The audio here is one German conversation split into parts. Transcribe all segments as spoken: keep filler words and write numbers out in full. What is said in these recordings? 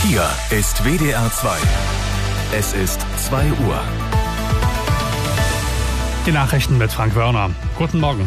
Hier ist W D R zwei. Es ist zwei Uhr. Die Nachrichten mit Frank Wörner. Guten Morgen.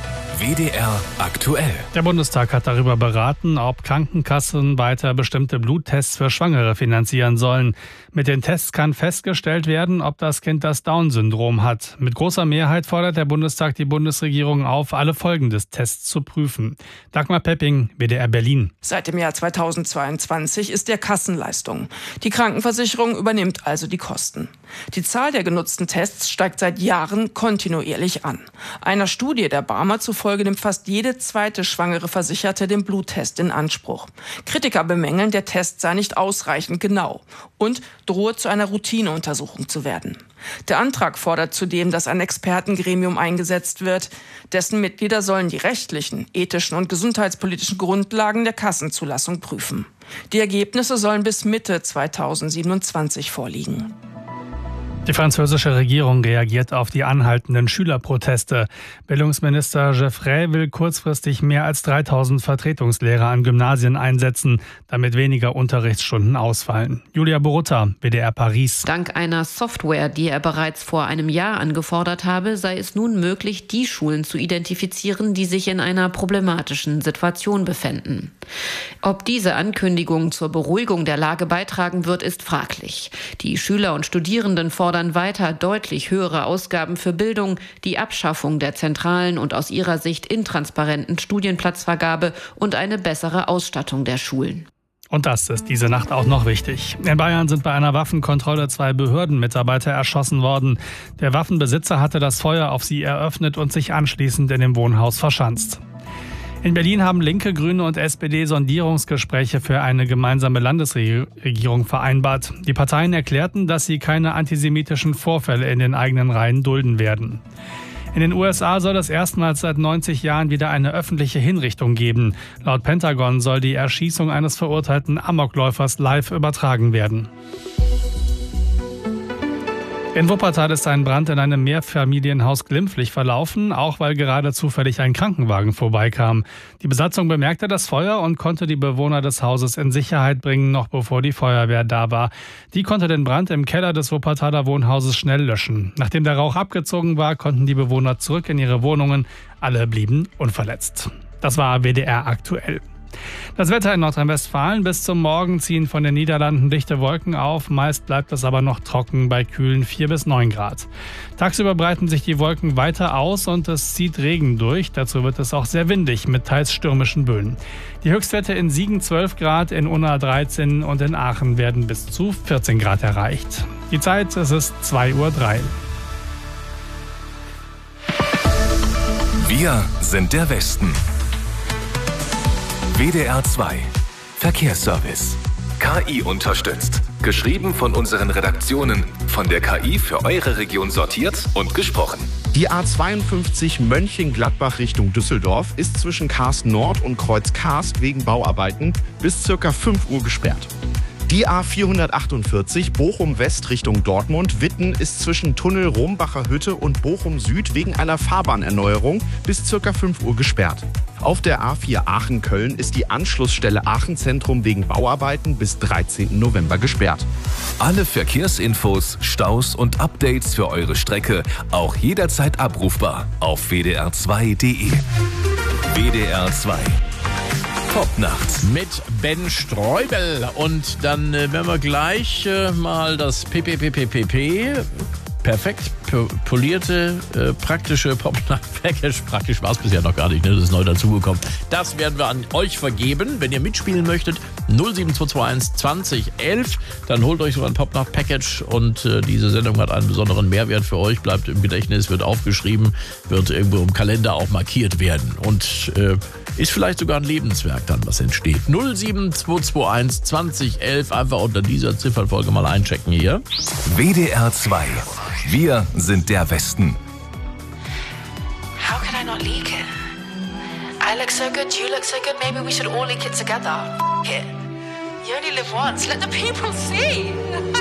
W D R aktuell. Der Bundestag hat darüber beraten, ob Krankenkassen weiter bestimmte Bluttests für Schwangere finanzieren sollen. Mit den Tests kann festgestellt werden, ob das Kind das Down-Syndrom hat. Mit großer Mehrheit fordert der Bundestag die Bundesregierung auf, alle Folgen des Tests zu prüfen. Dagmar Pepping, W D R Berlin. Seit dem Jahr zweitausendzweiundzwanzig ist der Kassenleistung. Die Krankenversicherung übernimmt also die Kosten. Die Zahl der genutzten Tests steigt seit Jahren kontinuierlich an. Einer Studie der Barmer zufolge nimmt fast jede zweite schwangere Versicherte den Bluttest in Anspruch. Kritiker bemängeln, der Test sei nicht ausreichend genau und drohe zu einer Routineuntersuchung zu werden. Der Antrag fordert zudem, dass ein Expertengremium eingesetzt wird. Dessen Mitglieder sollen die rechtlichen, ethischen und gesundheitspolitischen Grundlagen der Kassenzulassung prüfen. Die Ergebnisse sollen bis Mitte zweitausendsiebenundzwanzig vorliegen. Die französische Regierung reagiert auf die anhaltenden Schülerproteste. Bildungsminister Geoffrey will kurzfristig mehr als dreitausend Vertretungslehrer an Gymnasien einsetzen, damit weniger Unterrichtsstunden ausfallen. Julia Borutta, W D R Paris. Dank einer Software, die er bereits vor einem Jahr angefordert habe, sei es nun möglich, die Schulen zu identifizieren, die sich in einer problematischen Situation befänden. Ob diese Ankündigung zur Beruhigung der Lage beitragen wird, ist fraglich. Die Schüler und Studierenden fordern weiter deutlich höhere Ausgaben für Bildung, die Abschaffung der zentralen und aus ihrer Sicht intransparenten Studienplatzvergabe und eine bessere Ausstattung der Schulen. Und das ist diese Nacht auch noch wichtig. In Bayern sind bei einer Waffenkontrolle zwei Behördenmitarbeiter erschossen worden. Der Waffenbesitzer hatte das Feuer auf sie eröffnet und sich anschließend in dem Wohnhaus verschanzt. In Berlin haben Linke, Grüne und S P D Sondierungsgespräche für eine gemeinsame Landesregierung vereinbart. Die Parteien erklärten, dass sie keine antisemitischen Vorfälle in den eigenen Reihen dulden werden. In den U S A soll es erstmals seit neunzig Jahren wieder eine öffentliche Hinrichtung geben. Laut Pentagon soll die Erschießung eines verurteilten Amokläufers live übertragen werden. In Wuppertal ist ein Brand in einem Mehrfamilienhaus glimpflich verlaufen, auch weil gerade zufällig ein Krankenwagen vorbeikam. Die Besatzung bemerkte das Feuer und konnte die Bewohner des Hauses in Sicherheit bringen, noch bevor die Feuerwehr da war. Die konnte den Brand im Keller des Wuppertaler Wohnhauses schnell löschen. Nachdem der Rauch abgezogen war, konnten die Bewohner zurück in ihre Wohnungen. Alle blieben unverletzt. Das war W D R aktuell. Das Wetter in Nordrhein-Westfalen: Bis zum Morgen ziehen von den Niederlanden dichte Wolken auf. Meist bleibt es aber noch trocken bei kühlen vier bis neun Grad. Tagsüber breiten sich die Wolken weiter aus und es zieht Regen durch. Dazu wird es auch sehr windig mit teils stürmischen Böen. Die Höchstwerte in Siegen zwölf Grad, in Unna dreizehn und in Aachen werden bis zu vierzehn Grad erreicht. Die Zeit, es ist zwei Uhr drei. Wir sind der Westen. W D R zwei. Verkehrsservice. K I unterstützt. Geschrieben von unseren Redaktionen. Von der K I für eure Region sortiert und gesprochen. Die A zweiundfünfzig Mönchengladbach Richtung Düsseldorf ist zwischen Karst Nord und Kreuz Karst wegen Bauarbeiten bis ca. fünf Uhr gesperrt. Die A vierhundertachtundvierzig Bochum West Richtung Dortmund-Witten ist zwischen Tunnel Rombacher Hütte und Bochum Süd wegen einer Fahrbahnerneuerung bis ca. fünf Uhr gesperrt. Auf der A vier Aachen-Köln ist die Anschlussstelle Aachen Zentrum wegen Bauarbeiten bis dreizehnten November gesperrt. Alle Verkehrsinfos, Staus und Updates für eure Strecke auch jederzeit abrufbar auf w d r zwei punkt d e. W D R zwei. Popnacht mit Ben Streubel. Und dann äh, werden wir gleich äh, mal das P P P P P P, perfekt polierte, äh, praktische Popnacht-Package, praktisch war es bisher noch gar nicht, ne? Das ist neu dazugekommen. Das werden wir an euch vergeben. Wenn ihr mitspielen möchtet, null sieben zwei zwei eins zwanzig elf, dann holt euch so ein Popnacht-Package und äh, diese Sendung hat einen besonderen Mehrwert für euch, bleibt im Gedächtnis, wird aufgeschrieben, wird irgendwo im Kalender auch markiert werden und äh, ist vielleicht sogar ein Lebenswerk dann, was entsteht. null sieben zwei zwei eins zwanzig elf, einfach unter dieser Ziffernfolge mal einchecken hier. W D R zwei. Wir sind der Westen. How can I not leak it? I look so good, you look so good, maybe we should all leak it together. F it. You only live once, let the people see.